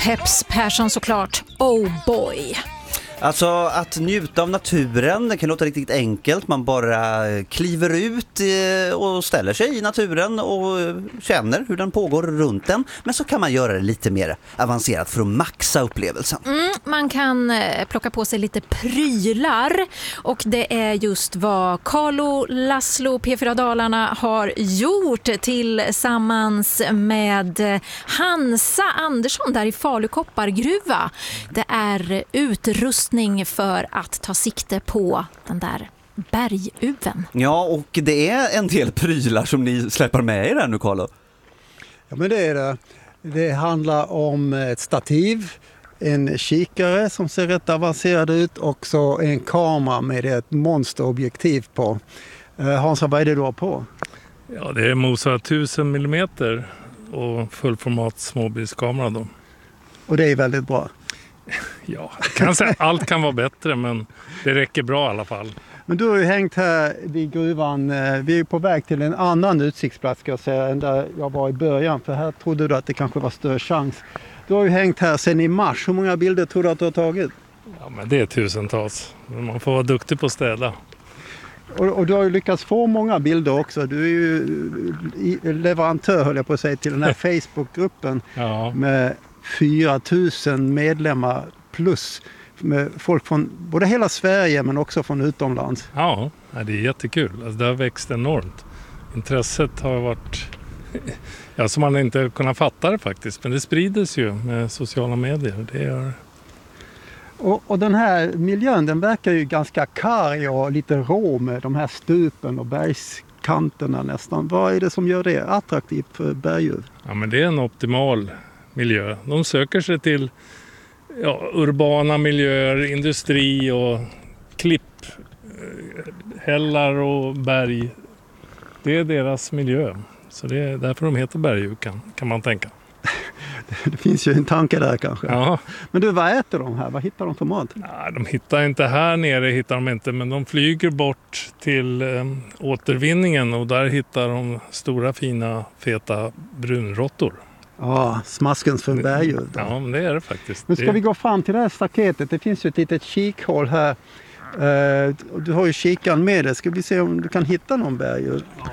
Peps Persson såklart. Oh boy. Alltså att njuta av naturen, det kan låta riktigt enkelt. Man bara kliver ut och ställer sig i naturen och känner hur den pågår runt den. Men så kan man göra det lite mer avancerat för att maxa upplevelsen. Man kan plocka på sig lite prylar och det är just vad Carlo Laszlo P4 Dalarna har gjort tillsammans med Hansa Andersson där i Falu koppargruva. Det är utrustning för att ta sikte på den där berguven. Ja, och det är en del prylar som ni släpper med er där nu, Carlo. Ja, men det är det. Det handlar om ett stativ, en kikare som ser rätt avancerad ut och så en kamera med ett monsterobjektiv på. Hansa, vad är det du har på? Ja, det är Mosa 1000 mm och fullformat småbildskamera då. Och det är väldigt bra. Ja, kan säga, allt kan vara bättre men det räcker bra i alla fall. Men du har ju hängt här vid gruvan. Vi är på väg till en annan utsiktsplats ska jag säga än där jag var i början. För här trodde du att det kanske var större chans. Du har ju hängt här sedan i mars. Hur många bilder tror du att du har tagit? Ja, men det är tusentals. Man får vara duktig på att städa. Och du har ju lyckats få många bilder också. Du är ju leverantör höll jag på att säga till den här Facebookgruppen med 4000 medlemmar plus med folk från både hela Sverige men också från utomlands. Ja, det är jättekul. Alltså, det har växt enormt. Intresset har varit som man inte kunnat fatta det faktiskt. Men det sprids ju med sociala medier. Det gör. Och den här miljön den verkar ju ganska karg och lite rå med de här stupen och bergskanterna nästan. Vad är det som gör det attraktivt för berguv? Ja, men det är en optimal miljö. De söker sig till urbana miljöer, industri och klipphällar och berg. Det är deras miljö. Så det är därför de heter berguv kan man tänka. Det finns ju en tanke där kanske. Ja. Men du, vad äter de här? Vad hittar de för mat? Nej, de hittar inte här nere, men de flyger bort till återvinningen och där hittar de stora fina feta brunråttor. Ja, smaskens för berguv. Ja, men det är det faktiskt. Men ska vi gå fram till det här staketet? Det finns ju ett litet kikhål här. Du har ju kikaren med dig. Ska vi se om du kan hitta någon berguv? Ja.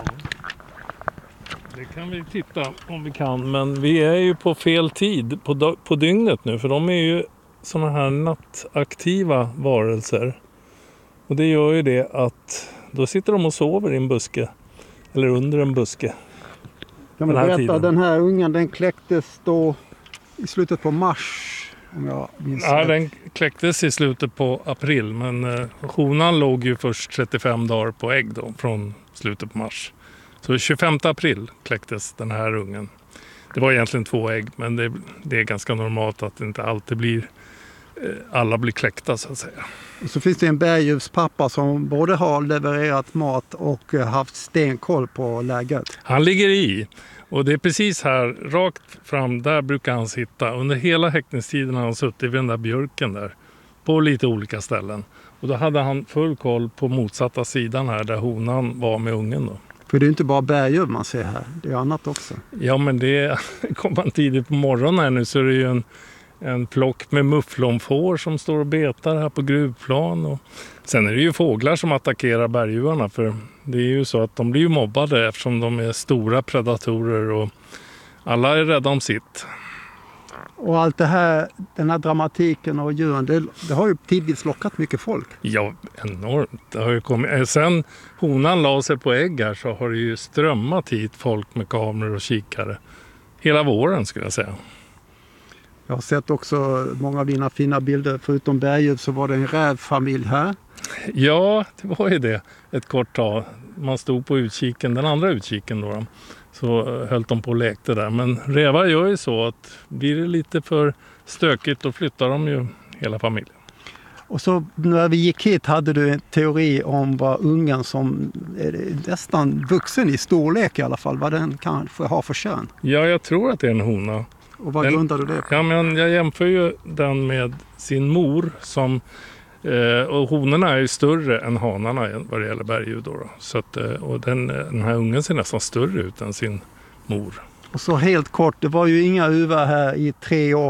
Det kan vi titta om vi kan, men vi är ju på fel tid på dygnet nu. För de är ju såna här nattaktiva varelser. Och det gör ju det att då sitter de och sover i en buske. Eller under en buske. Kan man berätta, den här ungen den kläcktes då i slutet på mars om jag minns rätt. Ja, den kläcktes i slutet på april men honan låg ju först 35 dagar på ägg då från slutet på mars. Så 25 april kläcktes den här ungen. Det var egentligen 2 ägg men det är ganska normalt att det inte alltid blir alla blir kläckta så att säga. Och så finns det en berguvspappa som både har levererat mat och haft stenkoll på läget. Han ligger i och det är precis här rakt fram där brukar han sitta. Under hela häktningstiden har han suttit vid den där björken där på lite olika ställen. Och då hade han full koll på motsatta sidan här där honan var med ungen då. För det är inte bara berguv man ser här, det är annat också. Ja men det kom man tidigt på morgonen här nu så är det ju en plock med mufflonfår som står och betar här på gruvplan. Och sen är det ju fåglar som attackerar berguvarna för det är ju så att de blir ju mobbade eftersom de är stora predatorer och alla är rädda om sitt. Och allt det här, den här dramatiken och djuren, det har ju tidvis lockat mycket folk. Ja, enormt. Det har ju kommit. Sen honan la sig på ägg här så har det ju strömmat hit folk med kameror och kikare. Hela våren skulle jag säga. Jag har sett också många av dina fina bilder. Förutom berguv så var det en rävfamilj här. Ja, det var ju det. Ett kort tag. Man stod på utkiken, den andra utkiken då. Så höll de på och lekte där. Men rävar gör ju så att blir det lite för stökigt då flyttar de ju hela familjen. Och så när vi gick hit hade du en teori om vad ungen som är nästan vuxen i storlek i alla fall, vad den kanske har för kön. Ja, jag tror att det är en hona. Och vad grundar du det på? Ja, men jag jämför ju den med sin mor som och honorna är ju större än hanarna vad det gäller berguv då. Så att, och den här ungen ser nästan större ut än sin mor. Och så helt kort, det var ju inga uvar här i 3 år.